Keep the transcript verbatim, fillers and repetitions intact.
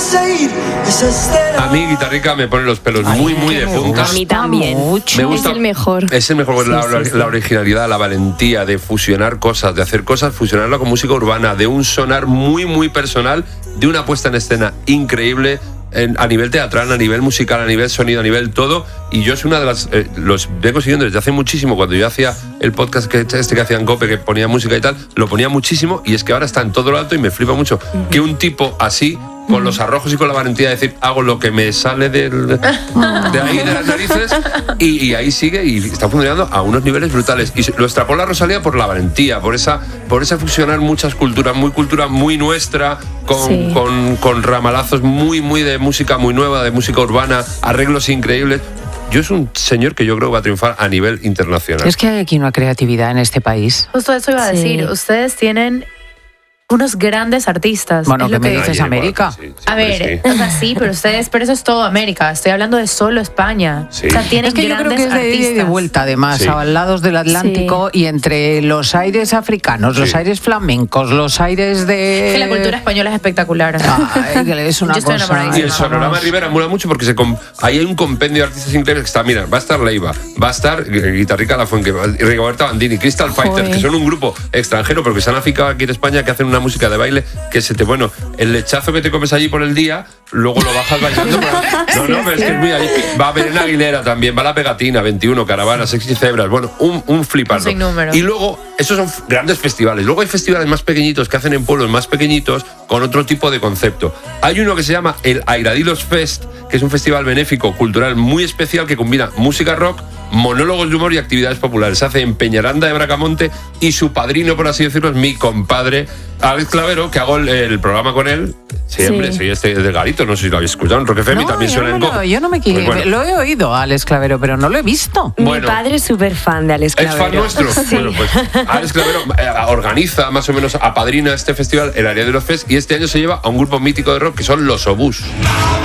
A mí Guitarrica me pone los pelos muy, muy de punta. A mí también. Mucho. Me gusta, es el mejor. Es el mejor, Sí, la, sí, sí. la originalidad, la valentía de fusionar cosas, de hacer cosas, fusionarla con música urbana, de un sonar muy, muy personal, de una puesta en escena increíble. En, a nivel teatral, a nivel musical, a nivel sonido, a nivel todo. Y yo es una de las... Eh, los vengo siguiendo desde hace muchísimo. Cuando yo hacía el podcast que, este que hacía en COPE, que ponía música y tal, lo ponía muchísimo. Y es que ahora está en todo lo alto y me flipa mucho uh-huh. que un tipo así, con los arrojos y con la valentía de decir, hago lo que me sale del, de ahí, de las narices, y, y ahí sigue y está funcionando a unos niveles brutales. Y lo extrapola Rosalía por la valentía, por esa, por esa fusionar muchas culturas, muy cultura muy nuestra, con, sí. con, con ramalazos muy, muy de música muy nueva, de música urbana, arreglos increíbles. Yo es un señor que yo creo que va a triunfar a nivel internacional. Es que hay aquí una creatividad en este país. Justo eso iba a Sí. decir. Ustedes tienen unos grandes artistas. Bueno, es ¿qué lo me que... dices, Ay, América? bueno, sí, sí, A ver, sí. o sea, sí, pero ustedes, pero eso es todo América. Estoy hablando de solo España. Sí. O sea, tienen Es que yo creo grandes que es de ida y de artistas. vuelta, además, Sí. a lados del Atlántico y entre los aires africanos, los Sí. aires flamencos, los aires de... Que la cultura española es espectacular. Ay, que es una Yo estoy cosa... enamoradísima. Y el Sonorama Rivera mola mucho porque se com- ahí hay un compendio de artistas increíbles que está, mira, va a estar Leiva, va a estar Guitarrica La Fuente, Rigoberta Bandini, Crystal Fighters, que son un grupo extranjero pero que se han aficado aquí en España, que hacen una música de baile que se te, bueno, el lechazo que te comes allí por el día, luego lo bajas bailando. No, no, pero es que es muy allí. Va Belén Aguilera también, va La Pegatina, veintiuno, Caravana, Sexy Cebras, bueno, un, un flipardo. Un sinnúmero. Y luego, esos son grandes festivales. Luego hay festivales más pequeñitos que hacen en pueblos más pequeñitos con otro tipo de concepto. Hay uno que se llama el Airadilos Fest, que es un festival benéfico, cultural muy especial que combina música rock, monólogos de humor y actividades populares. Se hace en Peñaranda de Bracamonte y su padrino, por así decirlo, es mi compadre Alex Clavero, que hago el, el programa con él siempre. Sí. Soy este de Garito, no sé si lo habéis escuchado, en Rock F M No, también yo suena no, en me Go. lo, yo no me quiero. Pues bueno. Lo he oído a Alex Clavero, pero no lo he visto. Bueno. Mi padre es súper fan de Alex ¿Es Clavero. fan nuestro? Sí. Bueno, pues Alex Clavero eh, organiza, más o menos, apadrina este festival, el Área de los Fest, y este año se lleva a un grupo mítico de rock que son Los Obús.